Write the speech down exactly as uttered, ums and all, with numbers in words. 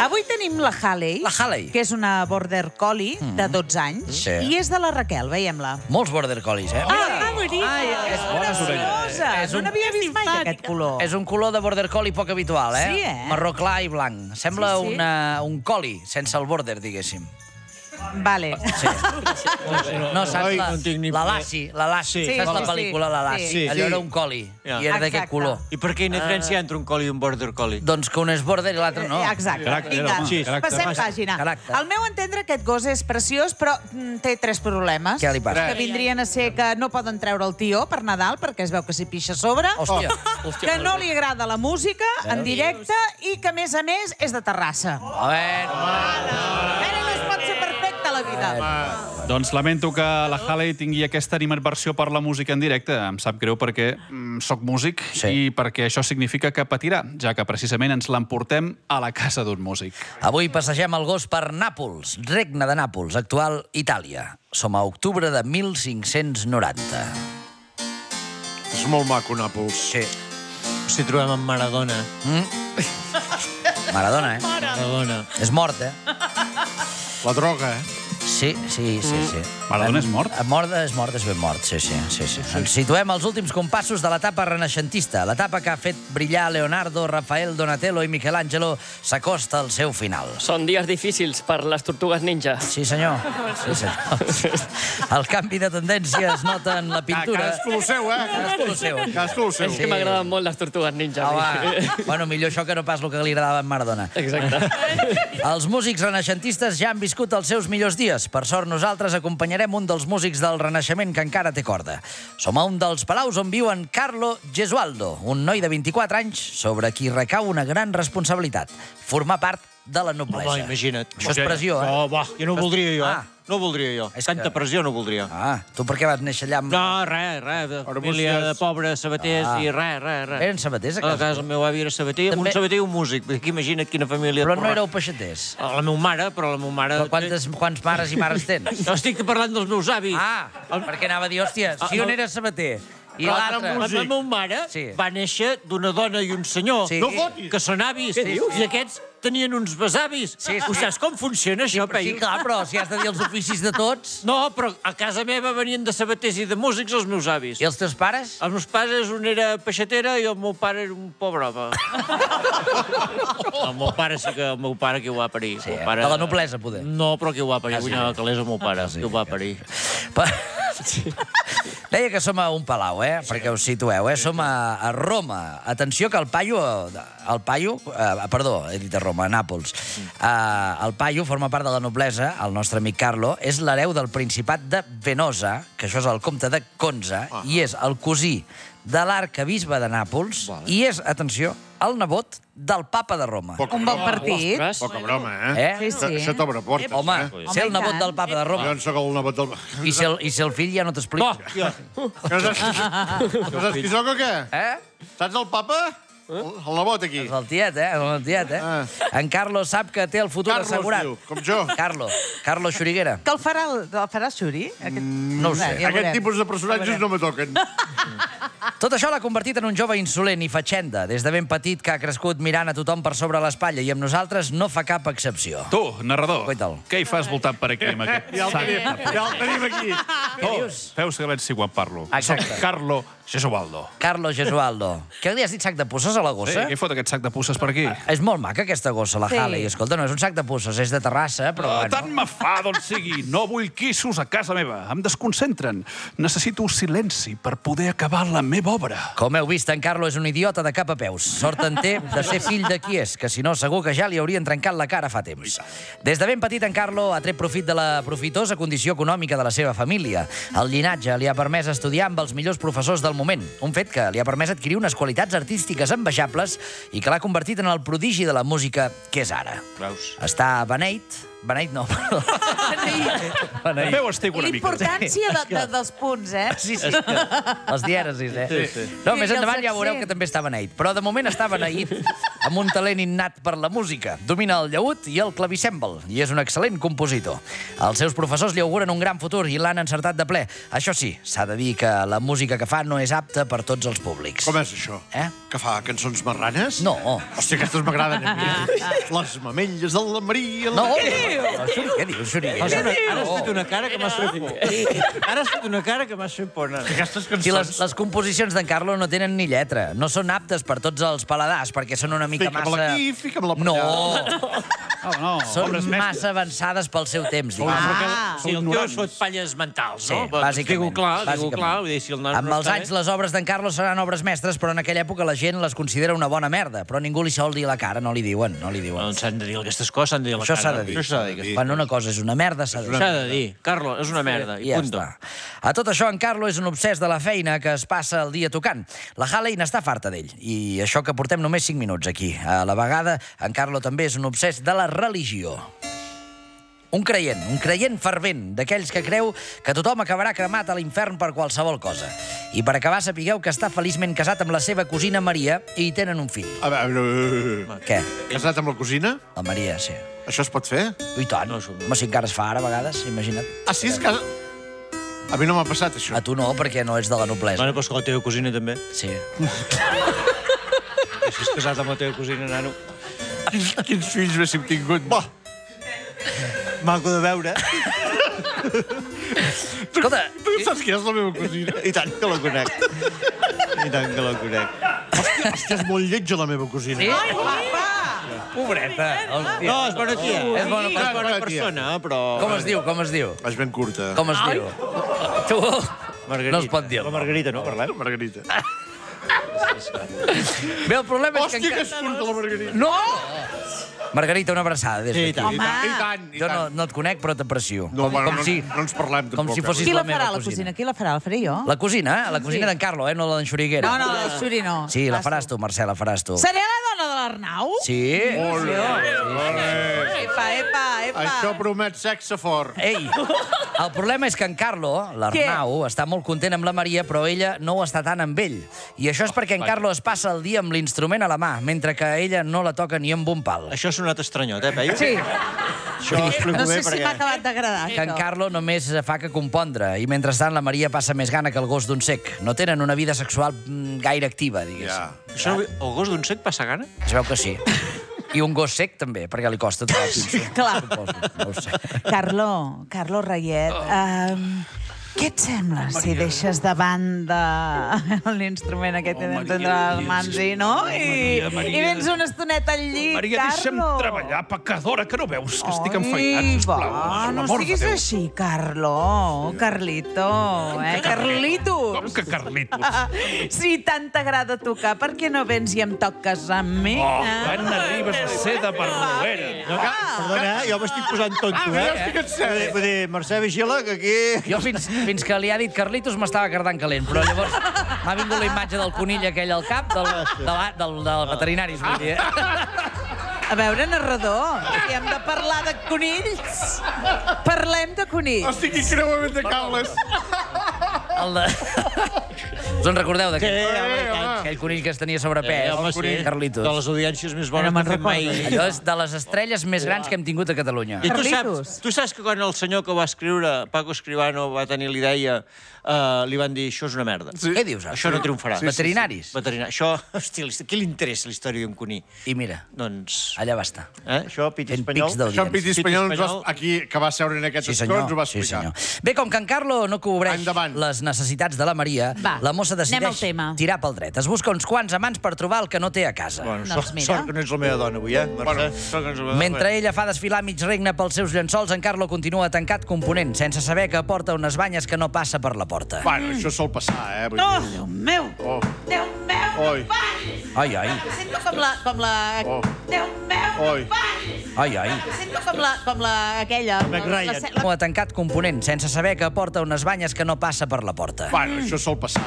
Avui tenim la Halley, La Halley. que és una border collie de dotze anys, Sí. i és de la Raquel, veiem-la. Molts border collies, eh? Ah, bonica! És preciosa! És No un- n'havia vist mai d'aquest color. És un color de border collie poc habitual, eh? Sí, eh? Marró clar i blanc. Sembla Sí, sí. Una, un collie, sense el border, diguéssim. Vale. Sí. No, saps Ai, la, no en tinc ni la idea. Lassie, la Lassie. Sí, saps sí, la sí. pel·lícula La Lassie? Sí. Allò Sí. era un collie, Ja. i era d'aquest Exacte. color. I per quina diferència hi ha entre un collie i un border collie? Doncs que un és border i l'altre no. Eh, Exacte. Caràcter, Vinga, home, caràcter. passem Massa. pàgina. Caràcter. Al meu entendre, aquest gos és preciós, però mm, té tres problemes. Què li passa? Que vindrien a ser que no poden treure el tió per Nadal, perquè es veu que s'hi pixa a sobre. Hòstia. Que no li agrada la música en directe i que, a més a més, és de Terrassa. A veure... Ara no es pot ser perfecta, la vida. Doncs lamento que la Halley tingui aquesta animadversió per la música en directe. Em sap greu perquè mm, sóc músic Sí. i perquè això significa que patirà, ja que precisament ens l'emportem a la casa d'un músic. Avui passegem el gos per Nàpols, regne de Nàpols, actual Itàlia. Som a octubre de mil cinc-cents noranta. És molt maco, Nàpols. Sí. S'hi trobem amb Maradona. Maradona, eh? Maradona. És mort, eh? La droga, eh? Sí, sí, sí, sí. Maradona és mort? Mort és mort, és ben mort, sí, sí, sí, sí. Ens situem als últims compassos de l'etapa renaixentista. L'etapa que ha fet brillar Leonardo, Rafael, Donatello i Michelangelo s'acosta al seu final. Són dies difícils per les tortugues ninja. Sí, senyor. Sí, senyor. El canvi de tendència es nota en la pintura. Cadascú el seu, eh? Cadascú el seu. Cadascú el seu. És que m'agraden molt les tortugues ninja. a mi. Home, bueno, millor això que no pas el que li agradava a Maradona. Exacte. Els músics renaixentistes ja han viscut els seus millors dies. Per sort, nosaltres acompanyarem un dels músics del Renaixement que encara té corda. Som a un dels palaus on viuen Carlo Gesualdo, un noi de vint-i-quatre anys sobre qui recau una gran responsabilitat: formar part de la noblesa. Home, imagina't. Això és pressió, eh? Oh, va, jo no ho voldria, jo. Ah. No ho voldria, jo. És Tanta que- pressió no ho voldria. Ah, tu per què vas néixer allà amb... No, res, res. De Ara família busques- de pobres sabaters Ah. i res, res, res. Eren sabaters, a A casa? casa el meu avi era sabater, També- un sabater i un músic. Aquí imagina't quina família... Però no éreu peixaters. La meva mare, però la meva mare... Però quantes, quants mares i mares tens? No estic parlant dels meus avis. Ah, perquè anava a dir, hòstia, si un era sabater i Però l'altre... La meva mare Sí. va néixer d'una dona i un senyor. Sí. No fotis! Que són avis. Què dius? I aquests tenien uns besavis. Sí, sí. Ho saps com funciona, això, Sí, paio? clar, però si has de dir els oficis de tots... No, però a casa meva venien de sabaters i de músics els meus avis. I els teus pares? Els meus pares, un era peixatera i el meu pare era un pobre home. El meu pare sí que... El meu pare qui ho va parir. Sí, El meu pare... de la noblesa, poder. No, però qui ho va parir. Ah, sí? Guanyava calés el meu pare. Qui ho va parir. Pa... Deia que som a un palau, eh? Perquè us situeu, eh? Som a, a Roma. Atenció que el paio... El paio... Eh, perdó, he dit a Roma, a Nàpols. Eh, el paio forma part de la noblesa, el nostre amic Carlo, és l'hereu del Principat de Venosa, que això és el comte de Conza, Ah. i és el cosí de l'arcabisbe de Nàpols, Vale. i és, atenció, el nebot del papa de Roma. Poca Un bon broma. partit. Ostres. Poca broma, eh? Eh? Sí, sí. Això t'obre portes, Home, eh? ser el Home, i nebot tant. del papa de Roma. Jo en sóc el nebot del... I si el, i si el fill ja no t'explico. No, ja. No saps, no saps qui sóc o què? Eh? Saps el papa? El, el nebot, aquí. És el tiet, eh? És el tiet, eh? Ah. En Carlos sap que té el futur Carlos, assegurat. diu, com jo. Carlo. Carlo Xuriguera. Que el farà, el, el farà Xuri? Aquest... No ho sé. Ja Aquest veurem. tipus de personatges no me toquen. Tot això l'ha convertit en un jove insolent i fatxenda, des de ben petit que ha crescut mirant a tothom per sobre l'espatlla i amb nosaltres no fa cap excepció. Tu, narrador, Guaita'l. què hi fas voltant per aquí amb aquest Ja el sac? tenim, ja el tenim aquí. Oh, feu silenci quan parlo. Exacte. Soc Carlo Gesualdo. Carlo Gesualdo. Què li has dit, sac de pusses a la Eh, gossa? què fot aquest sac de pusses per aquí? És molt maca aquesta gossa, la Sí. Halley. Escolta, no és un sac de pusses, és de Terrassa, però Oh, tant bueno. me fa, doncs sigui. No vull quissos a casa meva. Em desconcentren. Necessito silenci per poder acabar la meva obra. Com heu vist, en Carlo és un idiota de cap a peus. Sort en té de ser fill de qui és, que si no segur que ja li haurien trencat la cara fa temps. Des de ben petit, en Carlo ha tret profit de la profitosa condició econòmica de la seva família. El llinatge li ha permès estudiar amb els millors professors del moment, un fet que li ha permès adquirir unes qualitats artístiques envejables i que l'ha convertit en el prodigi de la música que és ara. Veus? Està beneit, Beneït no, perdó. Beneït. Veu estic una mica. L'importància de, de, dels punts, eh? Sí, sí, les dièresis, eh? Sí, sí. No, Sí, més que els endavant ja veureu que accents. també està beneït. Però de moment està beneït amb un talent innat per la música. Domina el llaüt i el clavicèmbal, i és un excel·lent compositor. Els seus professors li auguren un gran futur i l'han encertat de ple. Això sí, s'ha de dir que la música que fa no és apta per tots els públics. Com és això? Eh? Que fa cançons marranes? No. Hòstia, aquestes m'agraden a mi. Les mamelles de la Maria... No, no, què dius, Xuriguera? Ara has fet una cara que m'has fet por. Ara has fet una cara que m'has fet por, nano. Aquestes Si les, cançons... les composicions d'en Carlo no tenen ni lletra. No són aptes per tots els paladars, perquè són una mica Fica'm-la massa... aquí, fica'm-la per No, allà. Oh, no, són obres mestres. massa avançades pel seu temps, diguem. Ah, Si el tio es fot palles mentals, Sí, no? bàsicament. Digo clar, digo bàsicament. clar. Vull dir, si el nano Amb no els està anys, bé- les obres d'en Carlos seran obres mestres, però en aquella època la gent les considera una bona merda. Però ningú li sol dir la cara, no li diuen, no li diuen. Doncs s'han de dir aquestes coses, s'han de dir a la Això cara. s'ha de dir. Això s'ha de dir. Quan una cosa és una merda, s'ha de dir. S'ha de dir. Carlo, és una merda. I I ja punto. està. A tot això, en Carlo és un obsès de la feina que es passa el dia tocant. La Halley n'està farta d'ell. I això que portem només cinc minuts aquí. A la vegada, en Carlo també és un obsès de la religió. Un creient, un creient fervent, d'aquells que creu que tothom acabarà cremat a l'infern per qualsevol cosa. I per acabar, sapigueu que està feliçment casat amb la seva cosina Maria i hi tenen un fill. A veure... Què? Casat amb la cosina? La Maria, sí. Això es pot fer? I tant. Home, si encara es fa ara, a vegades, imagina't. Ah, sí, és casa... A mi no m'ha passat, això. A tu no, perquè no ets de la noblesa. Bueno, però que la teva cosina també. Sí. Si és casat amb la teva cosina, nano. Quins fills haguéssim tingut? Bah! Maco de veure. Escolta, Tu saps qui és la meva cosina? I tant que la conec. I tant que la conec. Hòstia, hòstia, és molt lletja la meva cosina. sí? Ai, guapa! Pobreta. Hòstia. No, és bona tia. És bona És bona persona. persona, però... Com es diu, com es diu? És ben curta. Com es diu? Tu... Margarita. No es pot dir. La Margarita, no? Parlem? Margarita. Bé, el problema és que... Hòstia, que és curta la Margarita. No! Margarita, una abraçada des Sí, i d'aquí. tant. Home, I tant, i Jo no, tant. no et conec, però t'aprecio. No, bueno, com no, si, no ens parlem, com tampoc. si fossis qui la la meva farà, la cosina. cosina? Qui la farà? La faré jo? La cosina, eh? La cosina d'en Carlo, eh? No la d'en Xuriguera. No, no, la Xuri no. Sí, la faràs tu, Mercè, la faràs tu. Seré la dona de l'Arnau? Sí? Epa, epa, epa. Això promet sexe fort. Ei, el problema és que en Carlo, l'Arnau, està molt content amb la Maria, però ella no ho està tant amb ell. I això és perquè en Carlo es passa el dia amb l'instrument a la mà, mentre que ella no la toca ni amb un pal. Això ha sonat estranyot, eh, Peyu? Sí, Això ho explico no bé sé si perquè... m'ha acabat d'agradar, Que en això. Carlo només fa que compondre, i mentrestant la Maria passa més gana que el gos d'un cec. No tenen una vida sexual mm, gaire activa, diguéssim. Ja. Això, el gos d'un sec passa gana? Es veu que sí. I un gos sec també, perquè li costa tot el pinso. Clar. Suposo, no ho sé. Carlo, Carlo Rayet, um, què et sembla si deixes de banda l'instrument aquest oh, d'entendre el manzi, no? I, Maria, Maria. I vens una estoneta al llit, Maria, deixa'm Carlo. treballar, pecadora, que no veus que estic Ai, enfeinat, sisplau. va, per no l'amor de siguis Déu. així, Carlo. Carlito, eh? Carlitos. Com que Carlitos? Si tant t'agrada tocar, per què no vens i em toques amb mi? Oh, eh? quan arribes a ser de Barruera. No, que, perdona, eh? Jo m'estic posant tonto, Ah, eh? ja estic en sèrio. Vull dir, vull dir, Mercè, vigila, que aquí... Jo fins, fins que li ha dit Carlitos m'estava cardant calent, però llavors m'ha vingut la imatge del conill aquell al cap, del, de la, del, del veterinari, vull dir. eh? A veure, narrador, si hem de parlar de conills, parlem de conills. Hosti, quin creuament de cables. El de... Us en recordeu Sí, d'aquell home, i tant. aquell conill que es tenia sobrepès? Eh, home, sí. Carlitos. De les audiències més bones Ara me'n que ha fet mai. recordo. Allò és de les estrelles més grans que hem tingut a Catalunya. I tu Carlitos. saps, tu saps que quan el senyor que ho va escriure, Paco Escribano, va tenir la idea, uh, li van dir, això és una merda. Sí. Què dius? ara? Això no triomfarà. Sí, Veterinaris? Veterinari. Això, hòstia, li- qui li interessa la història d'un coní? I mira, Doncs... allà va estar. Eh? Això, piti Fent espanyol. pics d'audiència. Això en Piti Piti Espanyol, ens Espanyol. va- aquí, que va seure en aquests Sí, escons, senyor. ho va Sí, explicar. senyor. Bé, com que en Carlo no cobreix Endavant. les necessitats de la Maria, Va, la mossa anem al decideix tema. tirar pel dret. Es busca uns quants amants per trobar el que no té a casa. Bueno, Doncs sort, mira. sort que no ets la meva dona avui, eh, Mercè? Bueno, Sort que no ets la meva Mentre dona. ella fa desfilar mig regne pels seus llençols, en Carlo continua tancat component, sense saber que porta unes banyes que no passa per la porta. Bueno, això sol passar, eh? Vull No, dir. Déu meu! Oh. Déu meu! Oi. Ai, ai, Em sento com la... Com la... Oh. Déu meu! Oi. ai, ai. Em sento com la... Com la... aquella... Meg la- Ryan. la- Continua tancat component, sense saber que porta unes banyes que no passa per la porta. Bueno, això sol passar,